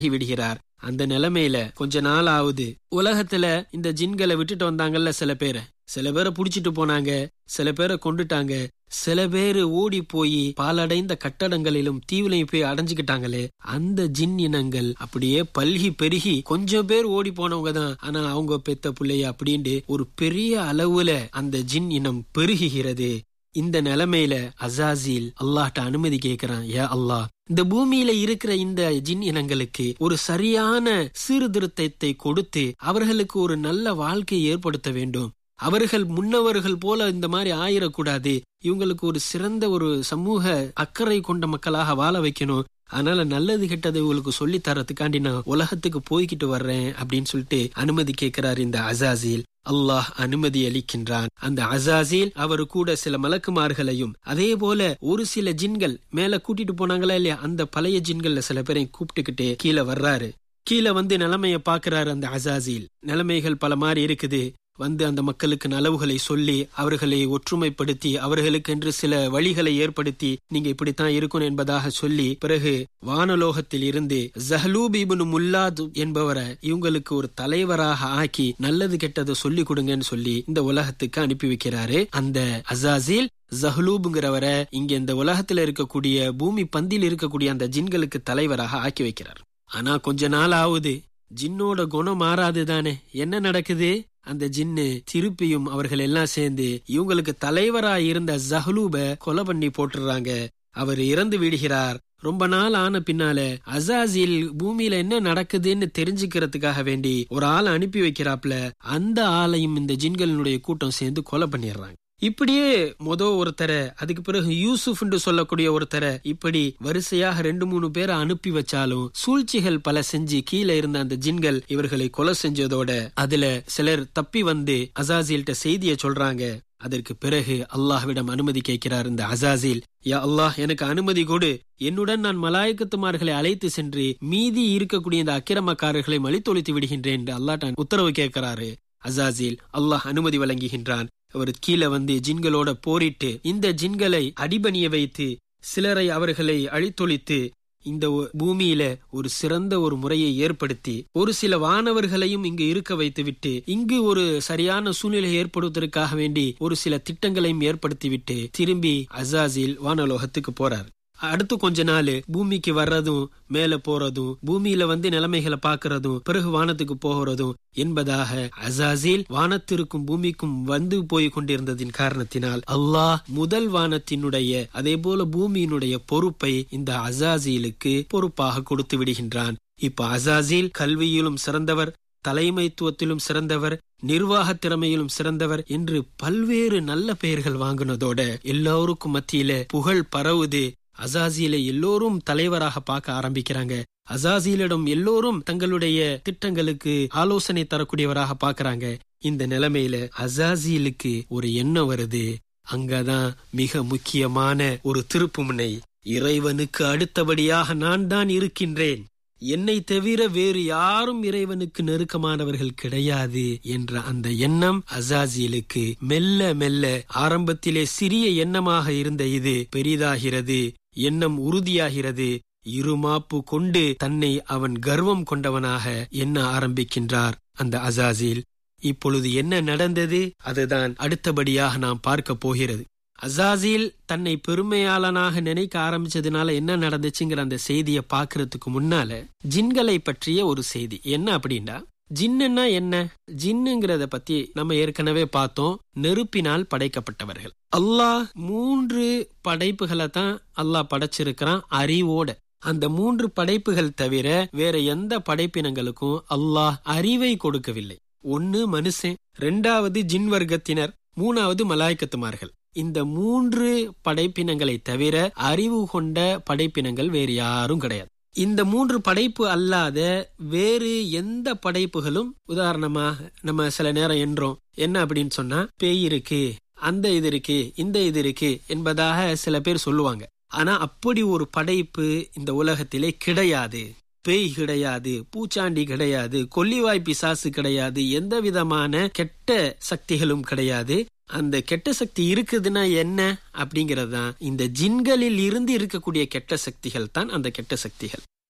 விடுகிறார். அந்த நிலைமையில கொஞ்ச நாள் ஆகுது. உலகத்துல இந்த ஜின்களை விட்டுட்டு வந்தாங்கல்ல, சில பேரை புடிச்சிட்டு போனாங்க, சில பேரை கொண்டுட்டாங்க, சில பேரு ஓடி போய் பாலடைந்த கட்டடங்களிலும் தீவிலையும் போய் அடைஞ்சுக்கிட்டாங்களே, அந்த ஜின் இனங்கள் அப்படியே பல்கி பெருகி கொஞ்சம் பேர் ஓடி போனவங்க தான், ஆனா அவங்க பெத்த பிள்ளைய அப்படின்ட்டு ஒரு பெரிய அளவுல அந்த ஜின் இனம் பெருகுகிறது. இந்த நிலைமையில அசாசில் அல்லாஹ்ட்ட அனுமதி கேட்கிறான். யா அல்லாஹ், இந்த பூமியில இருக்கிற இந்த ஜின் இனங்களுக்கு ஒரு சரியான சீர்திருத்தத்தை கொடுத்து அவர்களுக்கு ஒரு நல்ல வாழ்க்கையை ஏற்படுத்த வேண்டும். அவர்கள் முன்னவர்கள் போல இந்த மாதிரி ஆயிடக்கூடாது. இவங்களுக்கு ஒரு சிறந்த ஒரு சமூக அக்கறை கொண்ட மக்களாக வாழ வைக்கணும். அதனால நல்லது கெட்டதை இவங்களுக்கு சொல்லி தரத்துக்காண்டி நான் உலகத்துக்கு போய்கிட்டு வர்றேன் அப்படின்னு சொல்லிட்டு அனுமதி கேட்கிறார் இந்த அசாசில். அல்லாஹ் அனுமதி அளிக்கின்றான். அந்த அசாசில் அவரு கூட சில மலக்குமார்களையும் அதே போல ஒரு சில ஜின்கள் மேல கூட்டிட்டு போனாங்களா இல்லையா, அந்த பழைய ஜின்கள்ல சில பேரையும் கூப்பிட்டுக்கிட்டு கீழே வர்றாரு. கீழே வந்து நிலைமைய பாக்குறாரு அந்த அசாசில். நிலைமைகள் பல மாதிரி இருக்குது. வந்து அந்த மக்களுக்கு நலவுகளை சொல்லி அவர்களை ஒற்றுமைப்படுத்தி அவர்களுக்கு என்று சில வழிகளை ஏற்படுத்தி நீங்க இப்படித்தான் இருக்கணும் என்பதாக சொல்லி, பிறகு வானலோகத்தில் இருந்து ஜஹலூப் இப்னு முல்லாத் என்பவரை இவங்களுக்கு ஒரு தலைவராக ஆக்கி நல்லது கெட்டதை சொல்லி கொடுங்கன்னு சொல்லி இந்த உலகத்துக்கு அனுப்பி வைக்கிறாரு. அந்த அசாசில் ஜஹலூப்ங்கிறவரை இங்க இந்த உலகத்துல இருக்கக்கூடிய பூமி பந்தில் இருக்கக்கூடிய அந்த ஜின்களுக்கு தலைவராக ஆக்கி வைக்கிறார். ஆனா கொஞ்ச நாள் ஆகுது, ஜின்னோட குணம் மாறாது தானே. என்ன நடக்குது? அந்த ஜின்னு திருப்பியும் அவர்கள் எல்லாம் சேர்ந்து இவங்களுக்கு தலைவராய் இருந்த ஜஹலூப கொலை பண்ணி போட்டுறாங்க. அவர் இறந்து விடுகிறார். ரொம்ப நாள் ஆன பின்னால அசாசில் பூமியில என்ன நடக்குதுன்னு தெரிஞ்சுக்கிறதுக்காக வேண்டி ஒரு ஆளை அனுப்பி வைக்கிறாப்ல. அந்த ஆளையும் இந்த ஜின்களினுடைய கூட்டம் சேர்ந்து கொலை பண்ணிடுறாங்க. இப்படியே ஒருத்தரை, அதுக்கு பிறகு யூசுப் என்று சொல்லக்கூடிய ஒருத்தரை, இப்படி வரிசையாக 2-3 பேரை அனுப்பி வச்சாலும் சூழ்ச்சிகள் பல செஞ்சு கீழே இருந்த அந்த ஜின்கள் இவர்களை கொலை செஞ்சதோட அதுல சிலர் தப்பி வந்து அசாசில்ட்ட செய்தியை சொல்றாங்க. அதற்கு பிறகு அல்லாஹ்விடம் அனுமதி கேட்கிறார் இந்த அசாசில். யா அல்லாஹ், எனக்கு அனுமதி கொடு, என்னுடன் நான் மலாய்க்கத்துமார்களை அழைத்து சென்று மீதி இருக்கக்கூடிய இந்த அக்கிரமக்காரர்களை மலித்தொழித்து விடுகின்றேன் என்று அல்லாஹ் உத்தரவு கேட்கிறாரு. அசாசில் அல்லாஹ் அனுமதி வழங்குகின்றான். அவர் கீழே வந்து ஜின்களோட போரிட்டு இந்த ஜின்களை அடிபணிய வைத்து சிலரை அவர்களை அழித்தொழித்து இந்த பூமியில ஒரு சிறந்த ஒரு முறையை ஏற்படுத்தி ஒரு சில வானவர்களையும் இங்கு இருக்க வைத்து விட்டு இங்கு ஒரு சரியான சூழ்நிலை ஏற்படுவதற்காக வேண்டி ஒரு சில திட்டங்களையும் ஏற்படுத்திவிட்டு திரும்பி அசாசில் வானலோகத்துக்கு போறார். அடுத்து கொஞ்ச நாள் பூமிக்கு வர்றதும் மேல போறதும் பூமியில வந்து நிலைமைகளை பாக்குறதும் பிறகு வானத்துக்கு போகிறதும் என்பதாக அசாசில் வானத்திற்கும் பூமிக்கும் வந்து போய் கொண்டிருந்ததின் காரணத்தினால் அல்லாஹ் முதல் வானத்தினுடைய அதே போல பூமியினுடைய பொறுப்பை இந்த அசாசிலுக்கு பொறுப்பாக கொடுத்து விடுகின்றான். இப்ப அசாசில் கல்வியிலும் சிறந்தவர், தலைமைத்துவத்திலும் சிறந்தவர், நிர்வாக திறமையிலும் சிறந்தவர் என்று பல்வேறு நல்ல பெயர்கள் வாங்கினதோட எல்லோருக்கும் மத்தியில புகழ் பரவுது. அசாசிலை எல்லோரும் தலைவராக பார்க்க ஆரம்பிக்கிறாங்க. அசாசிலிடம் எல்லோரும் தங்களுடைய திட்டங்களுக்கு ஆலோசனை தரக்கூடியவராக பார்க்கறாங்க. இந்த நிலைமையில அசாசிலுக்கு ஒரு எண்ணம் வருது. அங்கதான் மிக முக்கியமான ஒரு திருப்புமுனை. இறைவனுக்கு அடுத்தபடியாக நான் தான் இருக்கின்றேன், என்னை தவிர வேறு யாரும் இறைவனுக்கு நெருக்கமானவர்கள் கிடையாது என்ற அந்த எண்ணம் அசாசிலுக்கு மெல்ல மெல்ல ஆரம்பத்திலே சிறிய எண்ணமாக இருந்த இது பெரிதாகிறது. எண்ணம் உறுதியாகிறது. இருமாப்பு கொண்டு தன்னை அவன் கர்வம் கொண்டவனாக எண்ண ஆரம்பிக்கின்றார் அந்த அசாசில். இப்பொழுது என்ன நடந்தது? அதுதான் அடுத்தபடியாக நாம் பார்க்க போகிறது. அசாசில் தன்னை பெருமையாளனாக நினைக்க ஆரம்பிச்சதுனால என்ன நடந்துச்சுங்கிற அந்த செய்தியை பாக்குறதுக்கு முன்னால ஜின்களை பற்றிய ஒரு செய்தி என்ன அப்படின்னா, ஜின்னுன்னா என்ன? ஜின்னுங்கிறத பத்தி நம்ம ஏற்கனவே பார்த்தோம். நெருப்பினால் படைக்கப்பட்டவர்கள். அல்லாஹ் 3 படைப்புகளை தான் அல்லாஹ் படைச்சிருக்கிறான் அறிவோட. அந்த 3 படைப்புகள் தவிர வேற எந்த படைப்பினங்களுக்கும் அல்லாஹ் அறிவை கொடுக்கவில்லை. 1 மனுஷன், 2வது ஜின் வர்க்கத்தினர், 3வது மலாய்க்கத்துமார்கள். இந்த 3 படைப்பினங்களை தவிர அறிவு கொண்ட படைப்பினங்கள் வேறு யாரும் கிடையாது. இந்த 3 படைப்பு அல்லாத வேறு எந்த படைப்புகளும், உதாரணமாக நம்ம சில நேரம் என்றோம் என்ன அப்படின்னு சொன்னா, பேய் இருக்கு, அந்த இது இருக்கு, இந்த இது இருக்கு என்பதாக சில பேர் சொல்லுவாங்க. ஆனா அப்படி ஒரு படைப்பு இந்த உலகத்திலே கிடையாது. பேய் கிடையாது, பூச்சாண்டி கிடையாது, கொல்லிவாய் பிசாசு கிடையாது, எந்த விதமான கெட்ட சக்திகளும் கிடையாது. அந்த கெட்ட சக்தி இருக்குதுன்னா என்ன அப்படிங்கறதுதான், இந்த ஜின்களில் இருந்து இருக்கக்கூடிய கெட்ட சக்திகள் தான் அந்த கெட்ட சக்திகள்.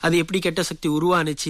அது எப்படி கெட்ட சக்தி உருவானுச்சு